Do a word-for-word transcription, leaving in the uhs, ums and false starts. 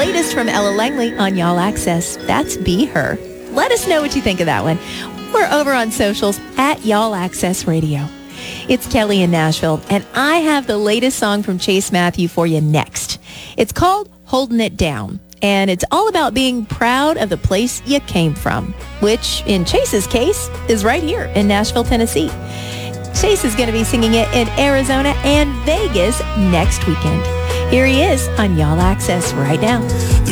latest from Ella Langley on Y'all Access. That's Be Her. Let us know what you think of that one. We're over on socials at Y'all Access Radio. It's Kelly in Nashville, and I have the latest song from Chase Matthew for you next. It's called Holding It Down, and it's all about being proud of the place you came from, which in Chase's case is right here in Nashville, Tennessee. Chase is going to be singing it in Arizona and Vegas next weekend. Here he is on Y'all Access right now.